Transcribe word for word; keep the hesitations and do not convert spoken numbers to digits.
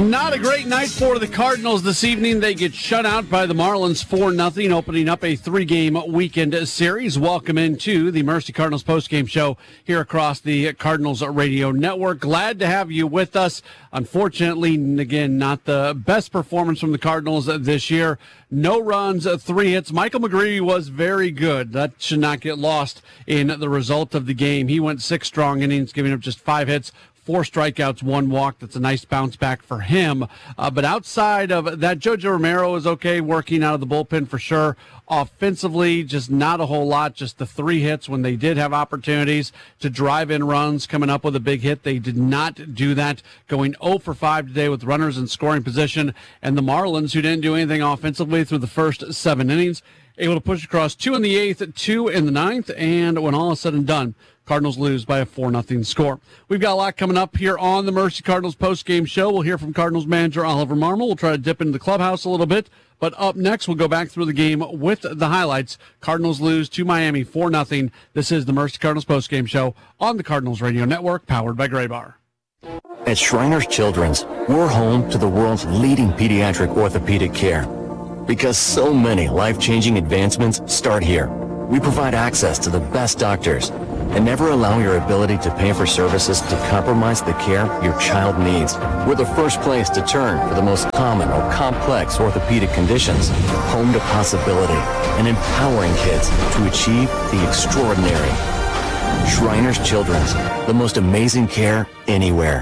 Not a great night for the Cardinals this evening. They get shut out by the Marlins four nothing, opening up a three-game weekend series. Welcome into the Mercy Cardinals postgame show here across the Cardinals radio network. Glad to have you with us. Unfortunately, again, not the best performance from the Cardinals this year. No runs, three hits. Michael McGreevy was very good. That should not get lost in the result of the game. He went six strong innings, giving up just five hits. Four strikeouts, one walk. That's a nice bounce back for him. Uh, but outside of that, Jojo Romero is okay, working out of the bullpen for sure. Offensively, just not a whole lot. Just the three hits when they did have opportunities to drive in runs, coming up with a big hit. They did not do that, going oh for five today with runners in scoring position. And the Marlins, who didn't do anything offensively through the first seven innings, able to push across two in the eighth, two in the ninth, and when all is said and done, Cardinals lose by a four nothing score. We've got a lot coming up here on the Mercy Cardinals post-game show. We'll hear from Cardinals manager Oliver Marmol. We'll try to dip into the clubhouse a little bit. But up next, we'll go back through the game with the highlights. Cardinals lose to Miami four nothing. This is the Mercy Cardinals post-game show on the Cardinals radio network, powered by Graybar. At Shriners Children's, we're home to the world's leading pediatric orthopedic care. Because so many life-changing advancements start here. We provide access to the best doctors and never allow your ability to pay for services to compromise the care your child needs. We're the first place to turn for the most common or complex orthopedic conditions. Home to possibility and empowering kids to achieve the extraordinary. Shriners Children's, the most amazing care anywhere.